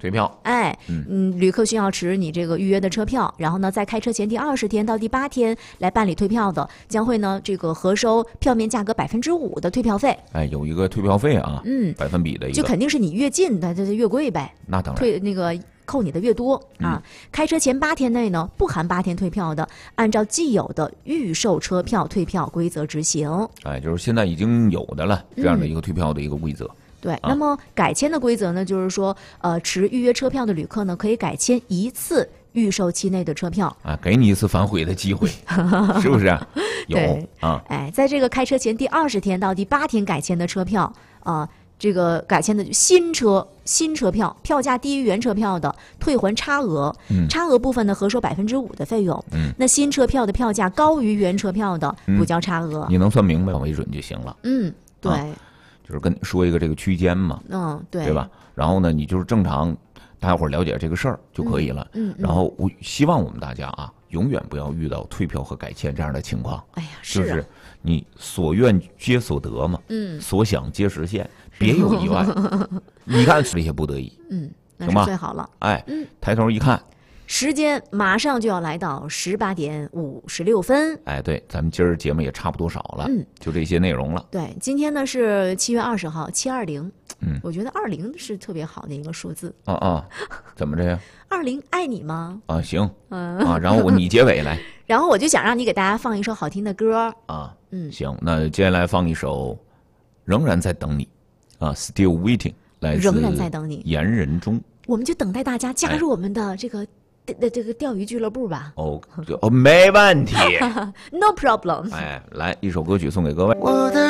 退票。 哎，旅客需要持你这个预约的车票，然后呢，在开车前第20天到第8天来办理退票的，将会呢这个核收票面价格5%的退票费。 哎，有一个退票费啊，百分比的一个， 就肯定是你越近的这就越贵呗。 那当然， 退那个扣你的越多啊。开车前8天内呢，不含8天退票的，按照既有的预售车票退票规则执行。 哎，就是现在已经有的了，这样的一个退票的一个规则。 对，那么改签的规则呢，就是说，持预约车票的旅客呢，可以改签1次预售期内的车票啊，给你一次反悔的机会，是不是？有啊， 哎，在这个开车前第20天到第8天改签的车票啊，这个改签的新车票，票价低于原车票的，退还差额，差额部分呢，核收5%的费用。那新车票的票价高于原车票的，补交差额。 你能算明白为准就行了。 对。 就是跟你说一个这个区间嘛，对吧？然后呢，你就是正常，大家伙了解这个事儿就可以了。然后我希望我们大家啊，永远不要遇到退票和改签这样的情况。 哎呀， 就是你所愿皆所得嘛，所想皆实现，别有意外。你看这些不得已， 那是最好了。 哎，抬头一看。 时间马上就要来到18点56分。 哎，对，咱们今儿节目也差不多少了，就这些内容了。 对，今天呢是7月20号，720。我觉得20是特别好的一个数字。 怎么着呀 ？20爱你吗？ 行，然后你结尾来。 然后我就想让你给大家放一首好听的歌行，那接下来放一首《仍然在等你》，Still Waiting， 来自仍然在等你， 言人中。 我们就等待大家加入我们的这个钓鱼俱乐部吧。 没问题。 No problem。 哎，来一首歌曲送给各位。 我的